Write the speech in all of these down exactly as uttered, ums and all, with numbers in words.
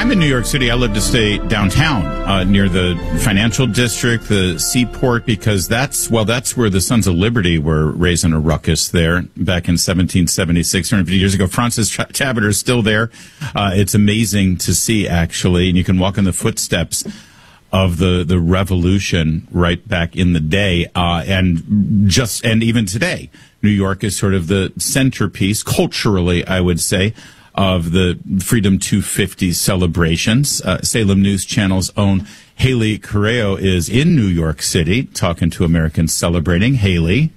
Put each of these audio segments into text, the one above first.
I'm in New York City. I live to stay downtown, uh, near the financial district, the seaport, because that's, well, that's where the Sons of Liberty were raising a ruckus there back in seventeen seventy-six, two hundred fifty years ago. Francis Chabot is still there. Uh, it's amazing to see, actually, and you can walk in the footsteps of the, the revolution right back in the day. Uh, and just, and even today, New York is sort of the centerpiece, culturally, I would say, of the Freedom two fifty celebrations. Uh, Salem News Channel's own Haley Correo is in New York City talking to Americans celebrating. Haley.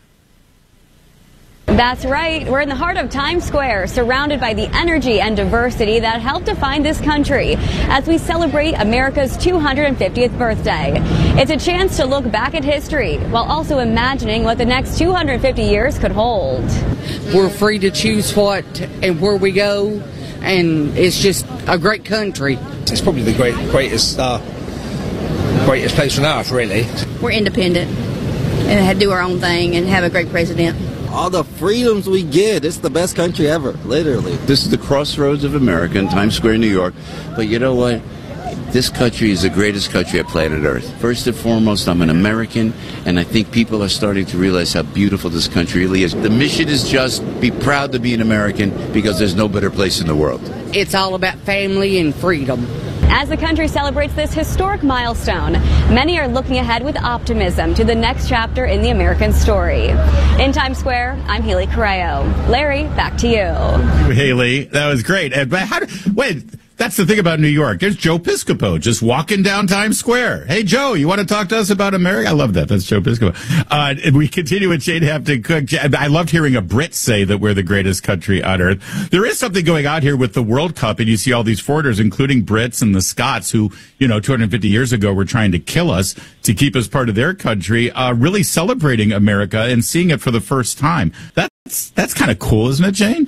That's right. We're in the heart of Times Square, surrounded by the energy and diversity that helped define this country as we celebrate America's two hundred fiftieth birthday. It's a chance to look back at history while also imagining what the next two hundred fifty years could hold. We're free to choose what and where we go, and it's just a great country. It's probably the great, greatest, uh, greatest place on earth, really. We're independent and do our own thing and have a great president. All the freedoms we get, it's the best country ever, literally. This is the crossroads of America in Times Square, New York. But you know what? This country is the greatest country on planet Earth. First and foremost, I'm an American, and I think people are starting to realize how beautiful this country really is. The mission is just be proud to be an American, because there's no better place in the world. It's all about family and freedom. As the country celebrates this historic milestone, many are looking ahead with optimism to the next chapter in the American story. In Times Square, I'm Haley Correo. Larry, back to you. Haley, that was great. And how do, wait, that's the thing about New York. There's Joe Piscopo just walking down Times Square. Hey, Joe, you want to talk to us about America? I love that. That's Joe Piscopo. Uh, we continue with Jane Hampton Cook. I loved hearing a Brit say that we're the greatest country on earth. There is something going on here with the World Cup, and you see all these foreigners, including Brits and the Scots, who, you know, two hundred fifty years ago were trying to kill us to keep us part of their country, uh, really celebrating America and seeing it for the first time. That's, that's kind of cool, isn't it, Jane?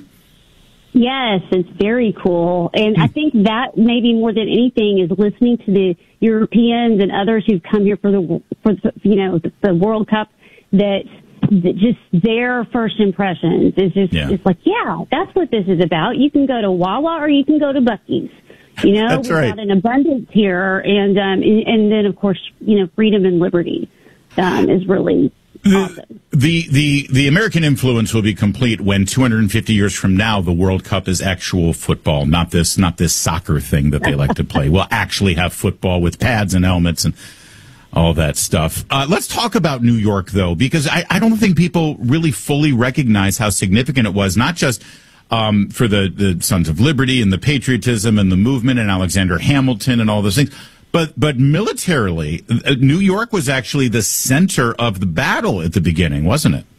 Yes, it's very cool. And I think that maybe more than anything is listening to the Europeans and others who've come here for the, for the, you know, the, the World Cup, that, that just their first impressions is just, yeah. It's like, yeah, that's what this is about. You can go to Wawa or you can go to Buc-ee's. You know, that's we've right. got an abundance here. And, um, and, and then, of course, you know, freedom and liberty um, is really awesome. The, the, the American influence will be complete when two hundred fifty years from now, the World Cup is actual football, not this, not this soccer thing that they like to play. We'll actually have football with pads and helmets and all that stuff. Uh, let's talk about New York, though, because I, I don't think people really fully recognize how significant it was, not just um, for the, the Sons of Liberty and the patriotism and the movement and Alexander Hamilton and all those things. But but militarily, New York was actually the center of the battle at the beginning, wasn't it?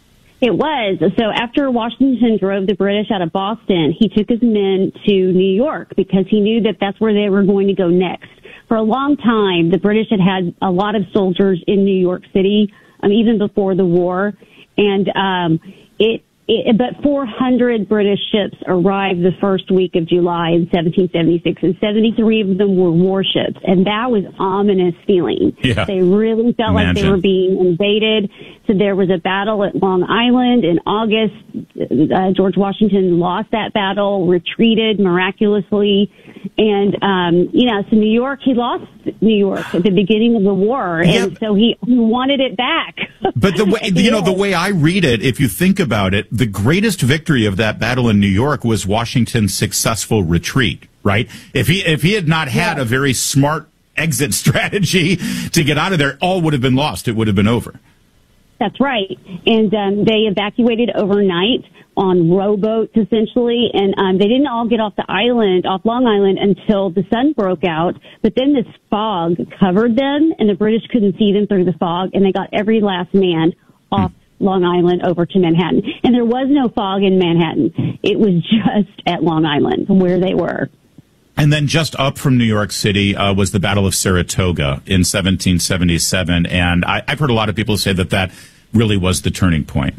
It was. So after Washington drove the British out of Boston, he took his men to New York because he knew that that's where they were going to go next. For a long time, the British had had a lot of soldiers in New York City, um, even before the war. And um, it It, but four hundred British ships arrived the first week of July in seventeen seventy-six, and seventy-three of them were warships, and that was ominous feeling. Yeah. They really felt Imagine. like they were being invaded. So there was a battle at Long Island in August. Uh, George Washington lost that battle, retreated miraculously, and um, you know, so New York, he lost New York at the beginning of the war, and yeah. so he, he wanted it back. But the way, you know, the way I read it, if you think about it, the greatest victory of that battle in New York was Washington's successful retreat, right? If he, if he had not had yeah. a very smart exit strategy to get out of there, all would have been lost. It would have been over. That's right. And um, they evacuated overnight on rowboats, essentially, and um, they didn't all get off the island, off Long Island, until the sun broke out. But then this fog covered them, and the British couldn't see them through the fog, and they got every last man off hmm. Long Island over to Manhattan. And there was no fog in Manhattan. It was just at Long Island where they were. And then just up from New York City uh, was the Battle of Saratoga in seventeen seventy-seven. And I, I've heard a lot of people say that that really was the turning point.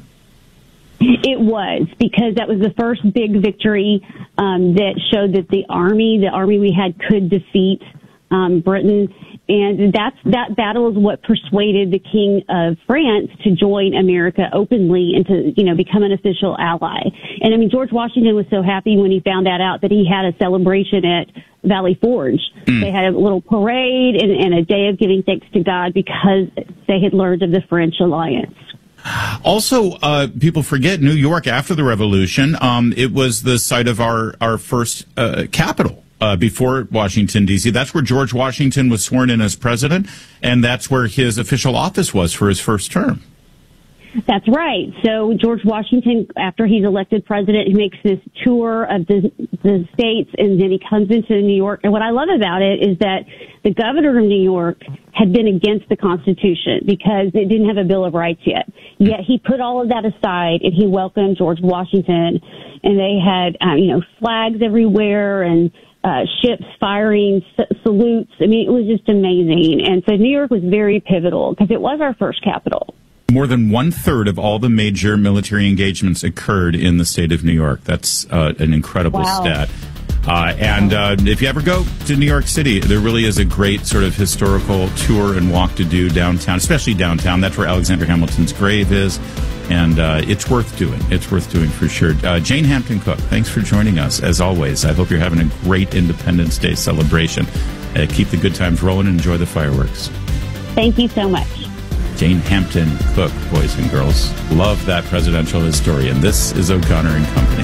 It was, because that was the first big victory um, that showed that the army, the army we had, could defeat um, Britain. And that's, that battle is what persuaded the King of France to join America openly and to, you know, become an official ally. And I mean, George Washington was so happy when he found that out that he had a celebration at Valley Forge. Mm. They had a little parade and, and a day of giving thanks to God because they had learned of the French alliance. Also, uh, people forget New York after the Revolution. Um, it was the site of our, our first uh, capital uh, before Washington, D C. That's where George Washington was sworn in as president, and that's where his official office was for his first term. That's right. So George Washington, after he's elected president, he makes this tour of the, the states, and then he comes into New York. And what I love about it is that the governor of New York had been against the Constitution because it didn't have a Bill of Rights yet. Yet he put all of that aside and he welcomed George Washington, and they had, uh, you know, flags everywhere and uh, ships firing s- salutes. I mean, it was just amazing. And so New York was very pivotal because it was our first capital. More than one third of all the major military engagements occurred in the state of New York. That's uh, an incredible wow. stat. Uh, and uh, if you ever go to New York City, there really is a great sort of historical tour and walk to do downtown, especially downtown. That's where Alexander Hamilton's grave is. And uh, it's worth doing. It's worth doing for sure. Uh, Jane Hampton Cook, thanks for joining us, as always. I hope you're having a great Independence Day celebration. Uh, keep the good times rolling and enjoy the fireworks. Thank you so much. Jane Hampton Cook, boys and girls. Love that presidential historian. This is O'Connor and Company.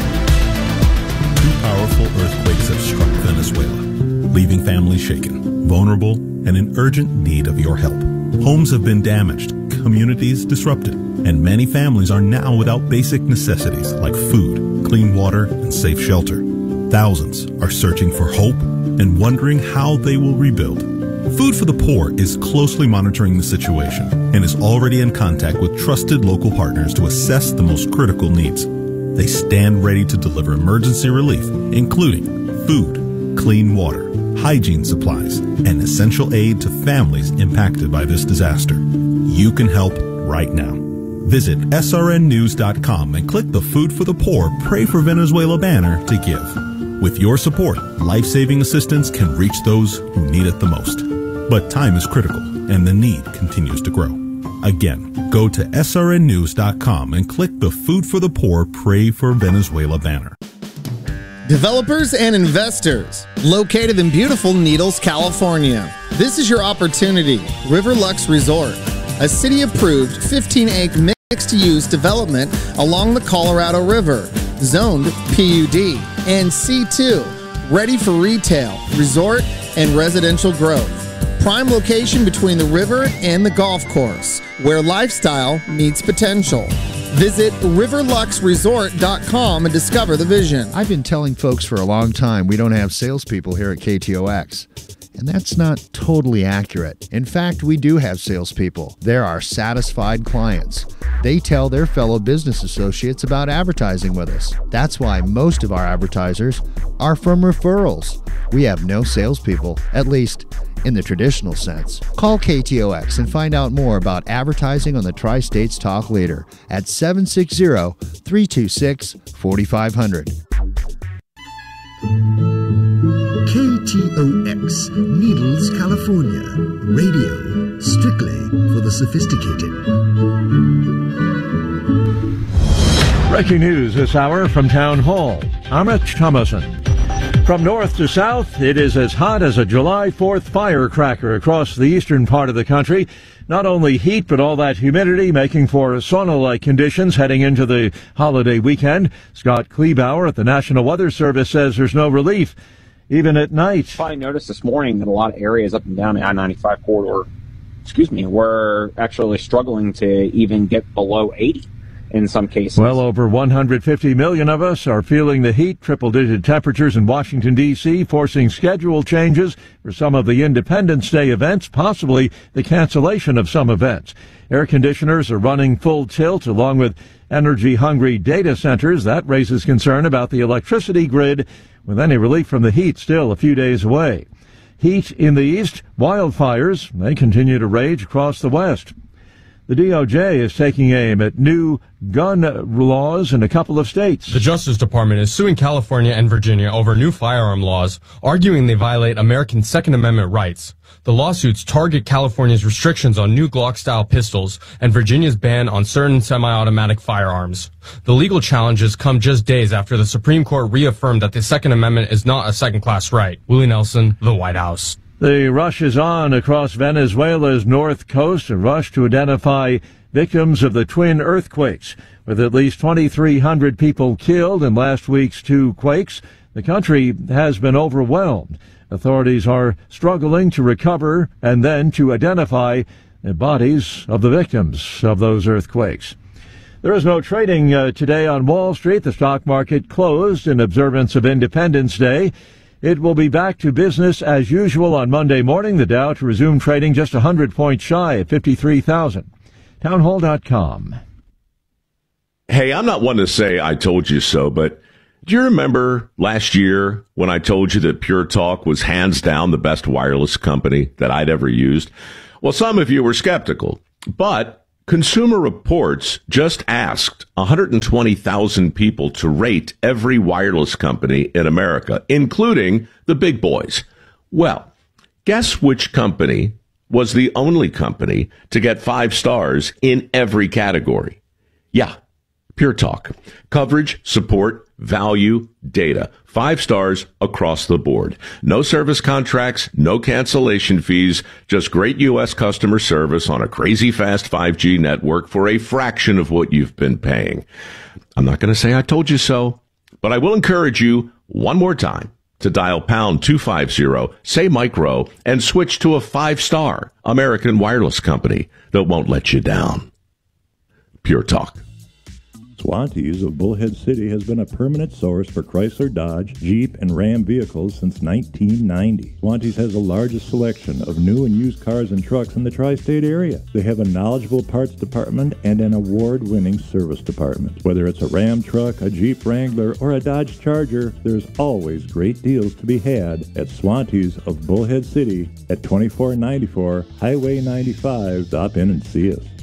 Two powerful earthquakes have struck Venezuela, leaving families shaken, vulnerable, and in urgent need of your help. Homes have been damaged, communities disrupted, and many families are now without basic necessities like food, clean water, and safe shelter. Thousands are searching for hope and wondering how they will rebuild. Food for the Poor is closely monitoring the situation and is already in contact with trusted local partners to assess the most critical needs. They stand ready to deliver emergency relief, including food, clean water, hygiene supplies, and essential aid to families impacted by this disaster. You can help right now. Visit S R N news dot com and click the Food for the Poor Pray for Venezuela banner to give. With your support, life-saving assistance can reach those who need it the most. But time is critical, and the need continues to grow. Again, go to S R N news dot com and click the Food for the Poor Pray for Venezuela banner. Developers and investors, located in beautiful Needles, California. This is your opportunity. Riverlux Resort, a city-approved fifteen-acre mixed-use development along the Colorado River, zoned P U D and C two, ready for retail, resort, and residential growth. Prime location between the river and the golf course, where lifestyle meets potential. Visit riverlux resort dot com and discover the vision. I've been telling folks for a long time we don't have salespeople here at K T O X. And that's not totally accurate. In fact, we do have salespeople. They're our satisfied clients. They tell their fellow business associates about advertising with us. That's why most of our advertisers are from referrals. We have no salespeople, at least in the traditional sense. Call K T O X and find out more about advertising on the Tri-States Talk Leader at seven six zero, three two six, four five zero zero. K T O X, Needles, California. Radio, strictly for the sophisticated. Breaking news this hour from Town Hall. I'm Rich Thomason. From north to south, it is as hot as a July fourth firecracker across the eastern part of the country. Not only heat, but all that humidity making for sauna-like conditions heading into the holiday weekend. Scott Kleebauer at the National Weather Service says there's no relief, even at night. I noticed this morning that a lot of areas up and down the I ninety-five corridor, excuse me, were actually struggling to even get below eighty. In some cases. Well over one hundred fifty million of us are feeling the heat. Triple-digit temperatures in Washington, D C, forcing schedule changes for some of the Independence Day events, possibly the cancellation of some events. Air conditioners are running full tilt along with energy-hungry data centers. That raises concern about the electricity grid, with any relief from the heat still a few days away. Heat in the east, wildfires, they continue to rage across the west. The D O J is taking aim at new gun laws in a couple of states. The Justice Department is suing California and Virginia over new firearm laws, arguing they violate American Second Amendment rights. The lawsuits target California's restrictions on new Glock-style pistols and Virginia's ban on certain semi-automatic firearms. The legal challenges come just days after the Supreme Court reaffirmed that the Second Amendment is not a second-class right. Willie Nelson, The White House. The rush is on across Venezuela's north coast, a rush to identify victims of the twin earthquakes. With at least twenty-three hundred people killed in last week's two quakes, the country has been overwhelmed. Authorities are struggling to recover and then to identify the bodies of the victims of those earthquakes. There is no trading uh, today on Wall Street. The stock market closed in observance of Independence Day. It will be back to business as usual on Monday morning. The Dow to resume trading just one hundred points shy at fifty-three thousand. Townhall dot com. Hey, I'm not one to say I told you so, but do you remember last year when I told you that Pure Talk was hands down the best wireless company that I'd ever used? Well, some of you were skeptical, but Consumer Reports just asked one hundred twenty thousand people to rate every wireless company in America, including the big boys. Well, guess which company was the only company to get five stars in every category? Yeah, Pure Talk. Coverage, support, value, data. Five stars across the board. No service contracts, no cancellation fees, just great U S customer service on a crazy fast five G network for a fraction of what you've been paying. I'm not going to say I told you so, but I will encourage you one more time to dial pound two fifty, say micro, and switch to a five-star American wireless company that won't let you down. Pure Talk. Swantees of Bullhead City has been a permanent source for Chrysler, Dodge, Jeep, and Ram vehicles since nineteen ninety. Swantees has the largest selection of new and used cars and trucks in the tri-state area. They have a knowledgeable parts department and an award-winning service department. Whether it's a Ram truck, a Jeep Wrangler, or a Dodge Charger, there's always great deals to be had at Swantees of Bullhead City at twenty-four ninety-four Highway ninety-five. Stop in and see us.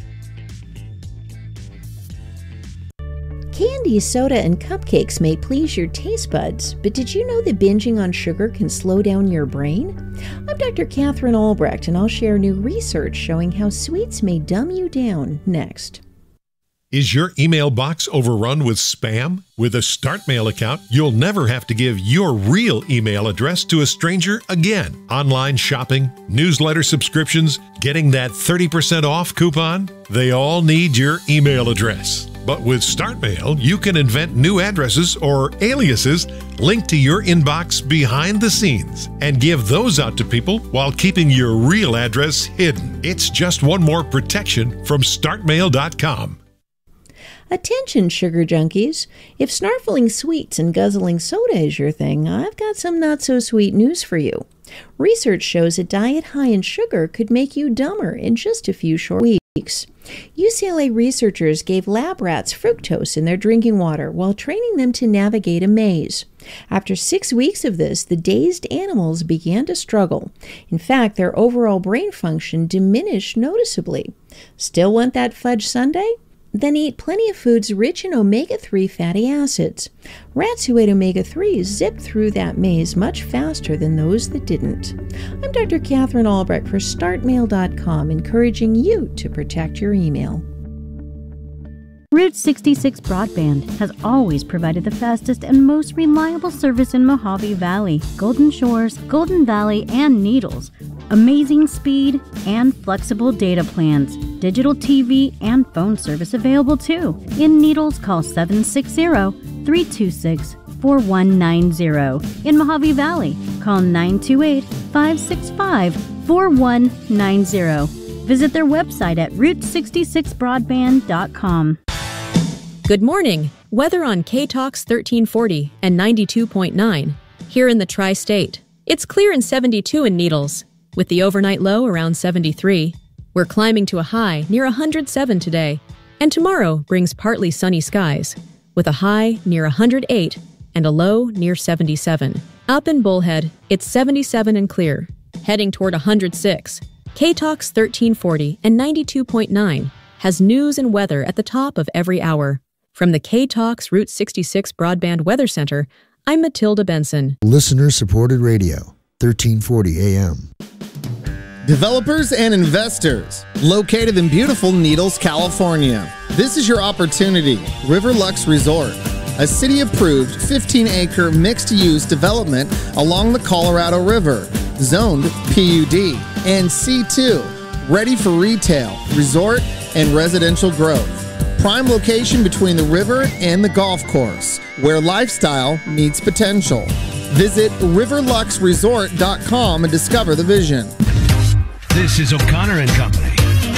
Candy, soda, and cupcakes may please your taste buds, but did you know that binging on sugar can slow down your brain? I'm Doctor Catherine Albrecht, and I'll share new research showing how sweets may dumb you down next. Is your email box overrun with spam? With a StartMail account, you'll never have to give your real email address to a stranger again. Online shopping, newsletter subscriptions, getting that thirty percent off coupon, they all need your email address. But with StartMail, you can invent new addresses or aliases linked to your inbox behind the scenes and give those out to people while keeping your real address hidden. It's just one more protection from start mail dot com. Attention, sugar junkies. If snarfling sweets and guzzling soda is your thing, I've got some not-so-sweet news for you. Research shows a diet high in sugar could make you dumber in just a few short weeks. U C L A researchers gave lab rats fructose in their drinking water while training them to navigate a maze. After six weeks of this, the dazed animals began to struggle. In fact, their overall brain function diminished noticeably. Still want that fudge sundae? Then eat plenty of foods rich in omega three fatty acids. Rats who ate omega threes zipped through that maze much faster than those that didn't. I'm Doctor Catherine Albrecht for start mail dot com, encouraging you to protect your email. Route sixty-six Broadband has always provided the fastest and most reliable service in Mojave Valley, Golden Shores, Golden Valley, and Needles. Amazing speed and flexible data plans. Digital T V and phone service available too. In Needles, call seven six zero, three two six, four one nine zero. In Mojave Valley, call nine two eight, five six five, four one nine zero. Visit their website at route sixty-six broadband dot com. Good morning. Weather on K-Talks thirteen forty and ninety-two point nine. Here in the Tri-State. It's clear and seventy-two in Needles, with the overnight low around seventy-three. We're climbing to a high near one hundred seven today. And tomorrow brings partly sunny skies, with a high near one hundred eight and a low near seventy-seven. Up in Bullhead, it's seventy-seven and clear, heading toward one hundred six. K-Talks thirteen forty and ninety-two point nine. has news and weather at the top of every hour. From the K-Talks Route sixty-six Broadband Weather Center, I'm Matilda Benson. Listener-supported radio, thirteen forty A M. Developers and investors located in beautiful Needles, California. This is your opportunity. Riverlux Resort, a city-approved fifteen acre mixed-use development along the Colorado River, zoned P U D and C two, ready for retail, resort, and residential growth. Prime location between the river and the golf course, where lifestyle meets potential. Visit riverlux resort dot com and discover the vision. This is O'Connor and Company.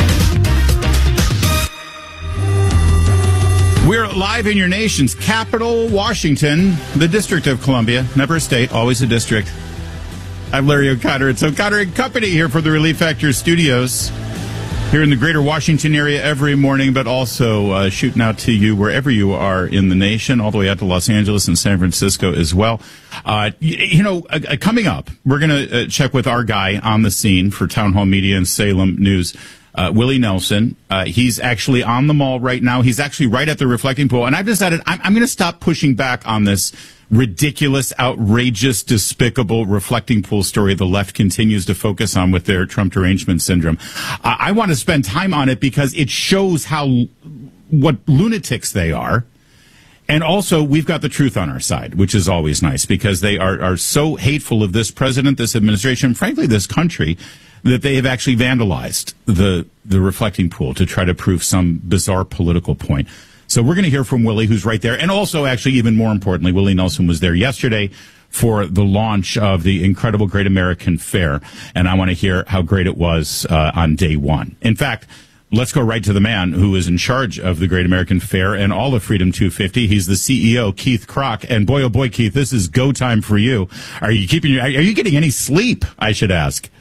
We're live in your nation's capital, Washington, the District of Columbia. Never a state, always a district. I'm Larry O'Connor. It's O'Connor and Company here for the Relief Factor Studios here in the greater Washington area every morning, but also uh, shooting out to you wherever you are in the nation, all the way out to Los Angeles and San Francisco as well. Uh, you, you know, uh, coming up, we're going to uh, check with our guy on the scene for Town Hall Media and Salem News, uh, Willie Nelson. Uh, he's actually on the mall right now. He's actually right at the reflecting pool. And I've decided I'm, I'm going to stop pushing back on this ridiculous, outrageous, despicable reflecting pool story the left continues to focus on with their Trump derangement syndrome. Uh, I want to spend time on it because it shows how what lunatics they are. And also, we've got the truth on our side, which is always nice because they are, are so hateful of this president, this administration, frankly, this country, that they have actually vandalized the the reflecting pool to try to prove some bizarre political point. So we're going to hear from Willie, who's right there. And also, actually, even more importantly, Willie Nelson was there yesterday for the launch of the incredible Great American Fair. And I want to hear how great it was uh, on day one. In fact, let's go right to the man who is in charge of the Great American Fair and all of Freedom two fifty. He's the C E O, Keith Krach. And boy, oh boy, Keith, this is go time for you. Are you keeping your, are you getting any sleep, I should ask?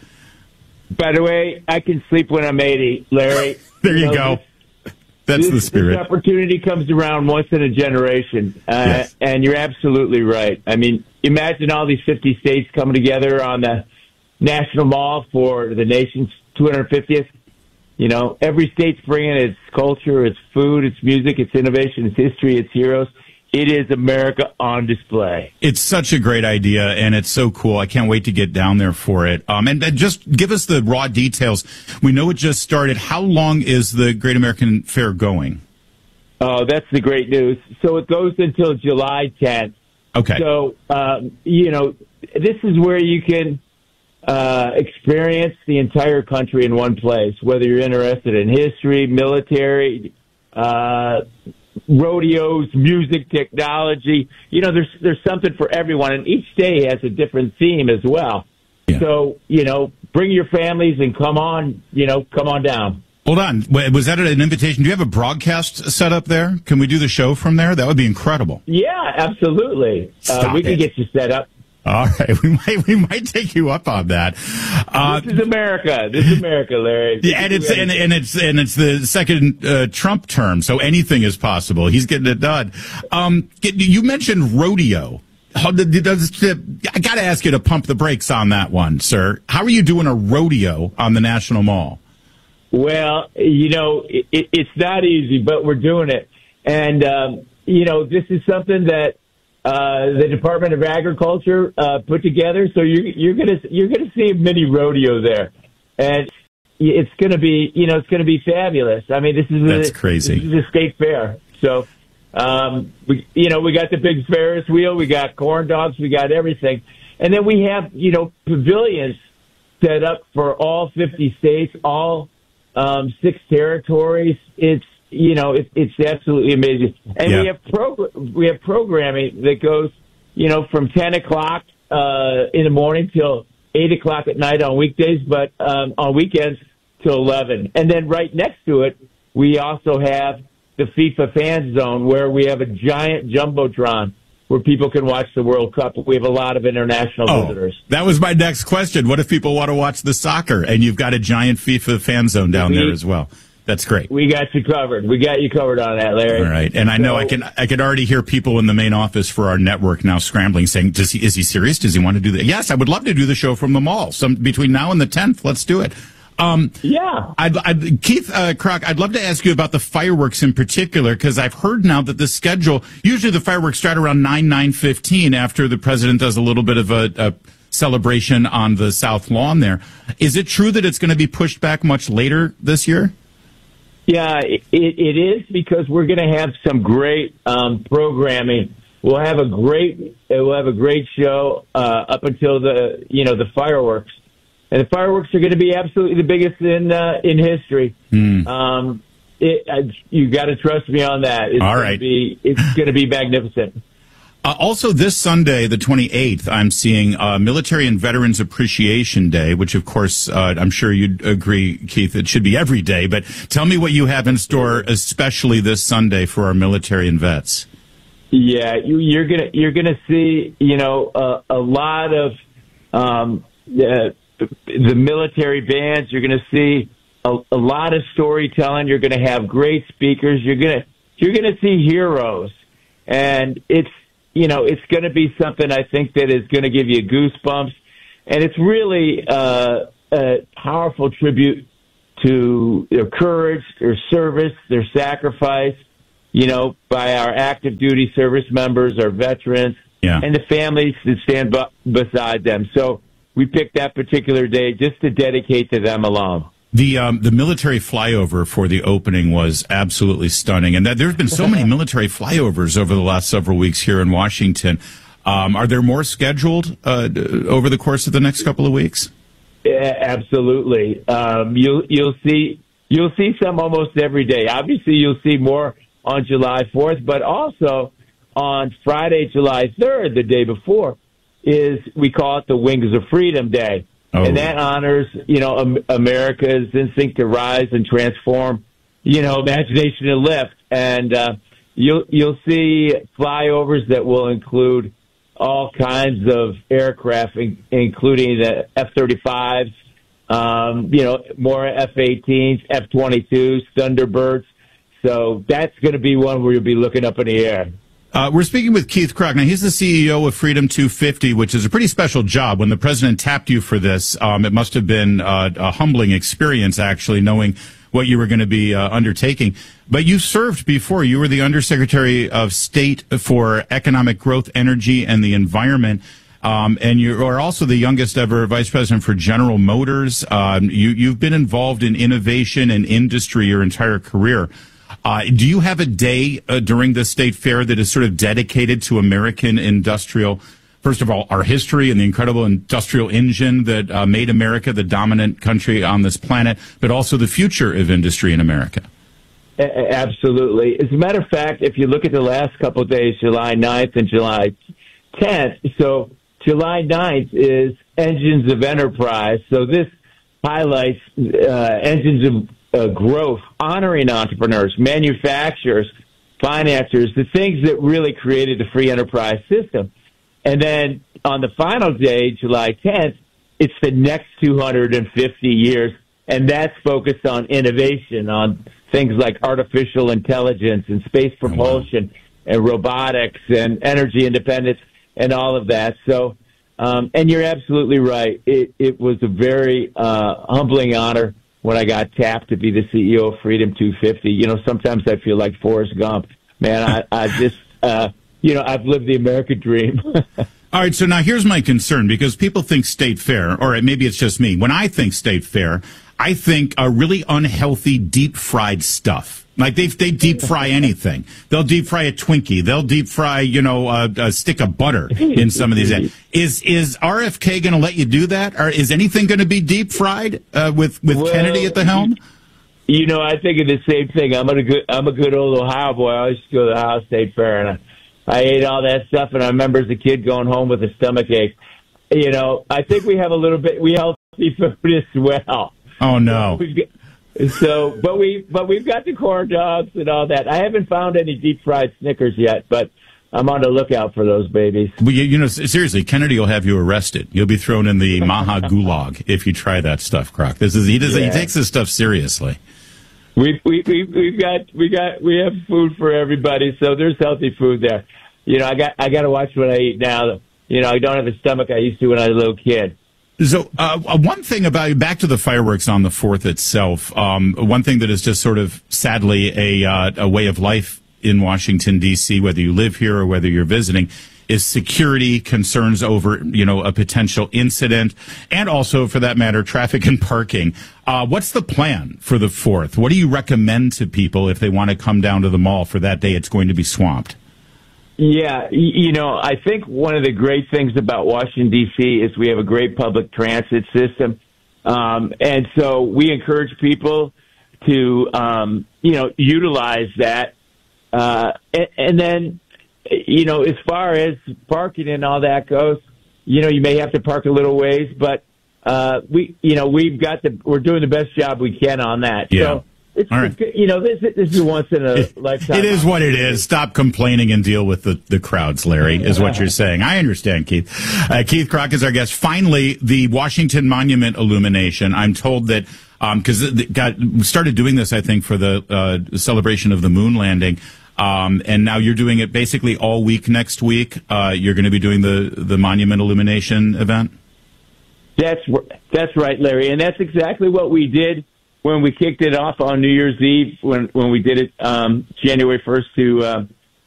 By the way, I can sleep when I'm eighty, Larry. There you, you know, go. This, That's this, the spirit. This opportunity comes around once in a generation. Uh, yes. And you're absolutely right. I mean, imagine all these fifty states coming together on the National Mall for the nation's two hundred fiftieth. You know, every state's bringing its culture, its food, its music, its innovation, its history, its heroes. It is America on display. It's such a great idea, and it's so cool. I can't wait to get down there for it. Um, and, and just give us the raw details. We know it just started. How long is the Great American Fair going? Oh, that's the great news. So it goes until July tenth. Okay. So, um, you know, this is where you can uh, experience the entire country in one place, whether you're interested in history, military, uh rodeos, music, technology. You know, there's there's something for everyone, and each day has a different theme as well. Yeah. So, you know, bring your families and come on, you know, come on down. Hold on. Was that an invitation? Do you have a broadcast set up there? Can we do the show from there? That would be incredible. Yeah, absolutely. Uh, we can get you set up. All right, we might we might take you up on that. Uh, this is America. This is America, Larry. Yeah, and it's and, and it's and it's the second uh, Trump term, so anything is possible. He's getting it done. Um, you mentioned rodeo. How, does, I got to ask you to pump the brakes on that one, sir. How are you doing a rodeo on the National Mall? Well, you know, it, it's not easy, but we're doing it, and um, you know, this is something that Uh, the Department of Agriculture uh, put together, so you're, you're gonna you're gonna see a mini rodeo there, and it's gonna be you know it's gonna be fabulous. I mean, this is that's a, crazy. This is a state fair, so um, we you know we got the big Ferris wheel, we got corn dogs, we got everything, and then we have you know pavilions set up for all fifty states, all um, six territories. It's You know, it, it's absolutely amazing. And yeah. we have progr- we have programming that goes, you know, from ten o'clock uh, in the morning till eight o'clock at night on weekdays, but um, on weekends till eleven. And then right next to it, we also have the FIFA Fan Zone, where we have a giant jumbotron where people can watch the World Cup. We have a lot of international oh, visitors. That was my next question. What if people want to watch the soccer? And you've got a giant FIFA Fan Zone down we, there as well. That's great. We got you covered. We got you covered on that, Larry. All right, and I know so, I can I can already hear people in the main office for our network now scrambling, saying, "Does he is he serious? Does he want to do that?" Yes, I would love to do the show from the mall. Some between now and the tenth. Let's do it. Um, yeah. I'd, I'd, Keith uh, Krach, I'd love to ask you about the fireworks in particular, because I've heard now that the schedule, usually the fireworks start around nine, nine fifteen after the president does a little bit of a, a celebration on the South Lawn there. Is it true that it's going to be pushed back much later this year? Yeah, it, it is, because we're going to have some great um, programming. We'll have a great we'll have a great show uh, up until the you know the fireworks, and the fireworks are going to be absolutely the biggest in uh, in history. Mm. Um, it, I, you got to trust me on that. It's All gonna right, be, it's going to be magnificent. Uh, also, this Sunday, the twenty-eighth, I'm seeing uh, Military and Veterans Appreciation Day, which, of course, uh, I'm sure you'd agree, Keith, it should be every day. But tell me what you have in store, especially this Sunday, for our military and vets. Yeah, you, you're gonna you're gonna see, you know, uh, a lot of um, uh, the military bands. You're gonna see a, a lot of storytelling. You're gonna have great speakers. You're gonna you're gonna see heroes, and it's. You know, it's going to be something I think that is going to give you goosebumps. And it's really uh, a powerful tribute to their courage, their service, their sacrifice, you know, by our active duty service members, our veterans, yeah. and the families that stand bu- beside them. So we picked that particular day just to dedicate to them alone. The um, the military flyover for the opening was absolutely stunning, and that there's been so many military flyovers over the last several weeks here in Washington. Um, are there more scheduled uh, over the course of the next couple of weeks? Yeah, absolutely. Um, you'll you'll see you'll see some almost every day. Obviously, you'll see more on July fourth, but also on Friday, July third, the day before, is we call it the Wings of Freedom Day. Oh. And that honors, you know, um, America's instinct to rise and transform, you know, imagination and lift. And uh, you'll you'll see flyovers that will include all kinds of aircraft, in, including the F thirty-fives, um, you know, more F eighteens, F twenty-twos, Thunderbirds. So that's going to be one where you'll be looking up in the air. Uh, we're speaking with Keith Krach. Now, he's the C E O of Freedom two fifty, which is a pretty special job. When the president tapped you for this, um, it must have been uh, a humbling experience, actually, knowing what you were going to be uh, undertaking. But you served before. You were the Undersecretary of State for Economic Growth, Energy, and the Environment. Um, and you are also the youngest ever vice president for General Motors. Um, you, you've been involved in innovation and industry your entire career. Uh, do you have a day uh, during the state fair that is sort of dedicated to American industrial, first of all, our history and the incredible industrial engine that uh, made America the dominant country on this planet, but also the future of industry in America? Absolutely. As a matter of fact, if you look at the last couple of days, July ninth and July tenth, so July ninth is Engines of Enterprise. So this highlights uh, engines of Uh, growth, honoring entrepreneurs, manufacturers, financiers, the things that really created the free enterprise system. And then on the final day, July tenth, it's the next two hundred fifty years, and that's focused on innovation, on things like artificial intelligence and space propulsion and robotics and energy independence and all of that. So, um, and you're absolutely right. It, it was a very uh, humbling honor when I got tapped to be the C E O of Freedom two fifty. You know, sometimes I feel like Forrest Gump. Man, I, I just, uh, you know, I've lived the American dream. All right, so now here's my concern, because people think state fair, or maybe it's just me. When I think state fair, I think a really unhealthy deep-fried stuff. Like, they they deep fry anything. They'll deep fry a Twinkie. They'll deep fry, you know, a, a stick of butter in some of these. Is is R F K going to let you do that? Or is anything going to be deep fried uh, with with well, Kennedy at the helm? You know, I think of the same thing. I'm a good I'm a good old Ohio boy. I used to go to the Ohio State Fair, and I, I ate all that stuff. And I remember as a kid going home with a stomach ache. You know, I think we have a little bit we healthy food as well. Oh no. We've got, So, but we, but we've got the corn dogs and all that. I haven't found any deep fried Snickers yet, but I'm on the lookout for those babies. Well, you, you know, seriously, Kennedy will have you arrested. You'll be thrown in the Maha Gulag if you try that stuff, Krach. This is he does yeah. he takes this stuff seriously. We we we we've got we got we have food for everybody, so there's healthy food there. You know, I got I got to watch what I eat now. You know, I don't have the stomach I used to when I was a little kid. So uh, one thing about, back to the fireworks on the fourth itself, um, one thing that is just sort of sadly a, uh, a way of life in Washington, D C, whether you live here or whether you're visiting, is security concerns over, you know, a potential incident, and also, for that matter, traffic and parking. Uh, what's the plan for the fourth? What do you recommend to people if they want to come down to the mall for that day? It's going to be swamped. Yeah, you know, I think one of the great things about Washington, D C is we have a great public transit system. Um, and so we encourage people to, um, you know, utilize that. Uh, and, and then, you know, as far as parking and all that goes, you know, you may have to park a little ways, but uh, we, you know, we've got the, we're doing the best job we can on that. Yeah. So it's, all right. you know, this, this is once in a it, lifetime. It is what it is. Stop complaining and deal with the, the crowds, Larry, is what you're saying. I understand, Keith. Uh, Keith Krach is our guest. Finally, the Washington Monument illumination. I'm told that, um, cause it got, we started doing this, I think, for the, uh, celebration of the moon landing. Um, and now you're doing it basically all week next week. Uh, you're going to be doing the, the monument illumination event? That's that's right, Larry. And that's exactly what we did when we kicked it off on New Year's Eve, when, when we did it um, January first to uh,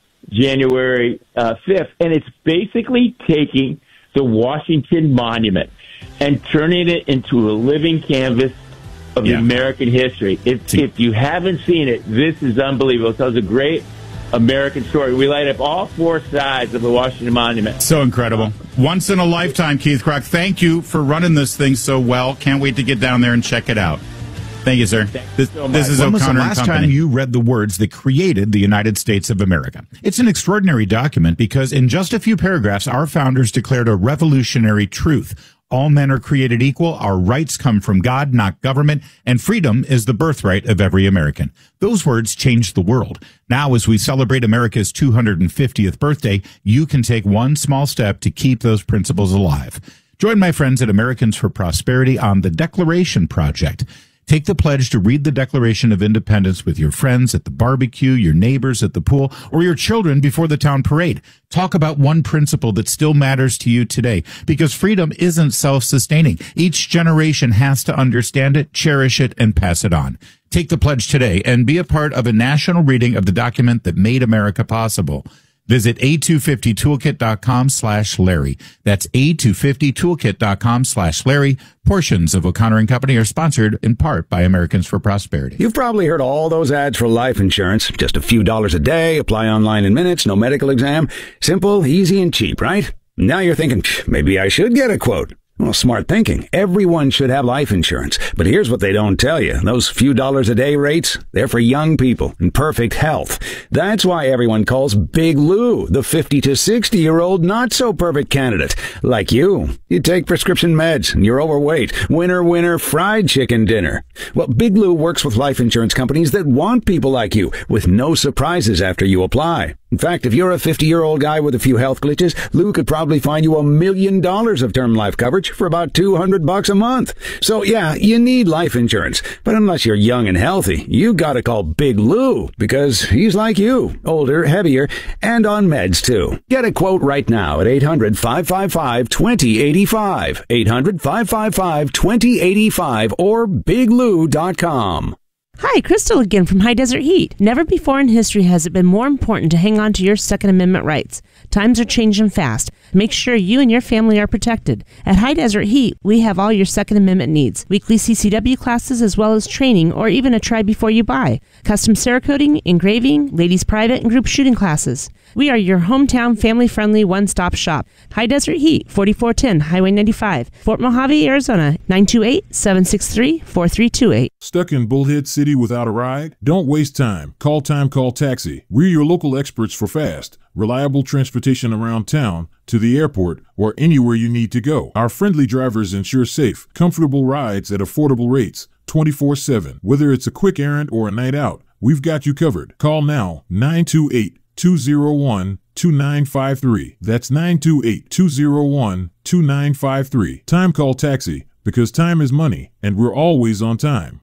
January uh, fifth. And it's basically taking the Washington Monument and turning it into a living canvas of yeah. American history. If, if you haven't seen it, this is unbelievable. It tells a great American story. We light up all four sides of the Washington Monument. So incredible. Once in a lifetime, Keith Krach. Thank you for running this thing so well. Can't wait to get down there and check it out. Thank you, sir. Thank This, you so this is much. O'Connor When was the and last Company. time you read the words that created the United States of America? It's an extraordinary document because in just a few paragraphs, our founders declared a revolutionary truth. All men are created equal, our rights come from God, not government, and freedom is the birthright of every American. Those words changed the world. Now, as we celebrate America's two hundred fiftieth birthday, you can take one small step to keep those principles alive. Join my friends at Americans for Prosperity on the Declaration Project. Take the pledge to read the Declaration of Independence with your friends at the barbecue, your neighbors at the pool, or your children before the town parade. Talk about one principle that still matters to you today, because freedom isn't self-sustaining. Each generation has to understand it, cherish it, and pass it on. Take the pledge today and be a part of a national reading of the document that made America possible. Visit A two fifty toolkit dot com slash Larry. That's A two fifty toolkit dot com slash Larry. Portions of O'Connor and Company are sponsored in part by Americans for Prosperity. You've probably heard all those ads for life insurance. Just a few dollars a day, apply online in minutes, no medical exam. Simple, easy, and cheap, right? Now you're thinking, maybe I should get a quote. Well, smart thinking. Everyone should have life insurance. But here's what they don't tell you. Those few dollars a day rates, they're for young people in perfect health. That's why everyone calls Big Lou the fifty to sixty year old not so perfect candidate. Like you. You take prescription meds and you're overweight. Winner, winner, fried chicken dinner. Well, Big Lou works with life insurance companies that want people like you with no surprises after you apply. In fact, if you're a fifty-year-old guy with a few health glitches, Lou could probably find you a million dollars of term life coverage for about two hundred bucks a month. So yeah, you need life insurance. But unless you're young and healthy, you gotta call Big Lou, because he's like you, older, heavier, and on meds too. Get a quote right now at eight hundred, five five five, two zero eight five, eight hundred, five five five, two zero eight five, or big lou dot com. Hi, Crystal again from High Desert Heat. Never before in history has it been more important to hang on to your Second Amendment rights. Times are changing fast. Make sure you and your family are protected. At High Desert Heat, we have all your Second Amendment needs. Weekly C C W classes as well as training or even a try before you buy. Custom Cerakoting, engraving, ladies private and group shooting classes. We are your hometown family-friendly one-stop shop. High Desert Heat, forty-four ten Highway ninety-five, Fort Mojave, Arizona, nine two eight, seven six three, four three two eight. Stuck in Bullhead City without a ride? Don't waste time. Call Time Call Taxi. We're your local experts for fast, reliable transportation around town, to the airport, or anywhere you need to go. Our friendly drivers ensure safe, comfortable rides at affordable rates, twenty-four seven. Whether it's a quick errand or a night out, we've got you covered. Call now, nine two eight, two zero one, two nine five three. That's nine two eight, two zero one, two nine five three. Time Call Taxi, because time is money, and we're always on time.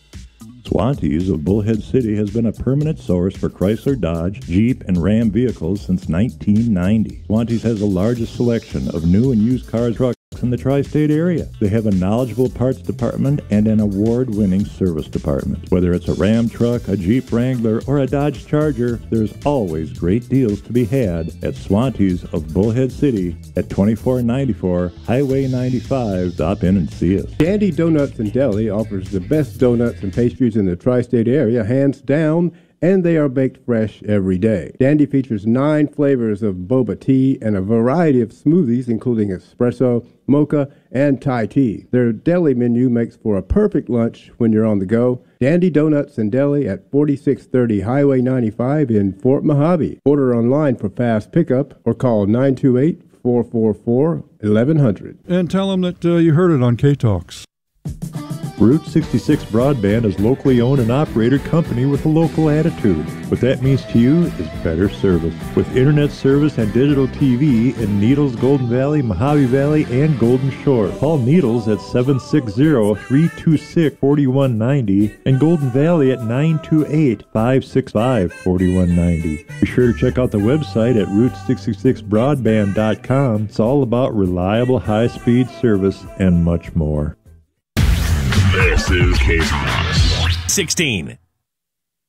Swantees of Bullhead City has been a permanent source for Chrysler, Dodge, Jeep, and Ram vehicles since nineteen ninety. Swantees has the largest selection of new and used cars, trucks, trucks in the tri-state area. They have a knowledgeable parts department and an award-winning service department. Whether it's a Ram truck, a Jeep Wrangler, or a Dodge Charger, there's always great deals to be had at Swante's of Bullhead City at twenty-four ninety-four Highway ninety-five. Stop in and see us. Dandy Donuts and Deli offers the best donuts and pastries in the tri-state area, hands down, and they are baked fresh every day. Dandy features nine flavors of boba tea and a variety of smoothies, including espresso, mocha, and Thai tea. Their deli menu makes for a perfect lunch when you're on the go. Dandy Donuts and Deli at forty-six thirty Highway ninety-five in Fort Mojave. Order online for fast pickup or call nine two eight, four four four, eleven hundred. And tell them that uh, you heard it on K-Talks. Route sixty-six Broadband is locally owned and operated company with a local attitude. What that means to you is better service. With internet service and digital T V in Needles, Golden Valley, Mojave Valley, and Golden Shore. Call Needles at seven six zero, three two six, four one nine zero and Golden Valley at nine two eight, five six five, four one nine zero. Be sure to check out the website at route sixty-six broadband dot com. It's all about reliable high-speed service and much more. This is K-Talks. sixteen.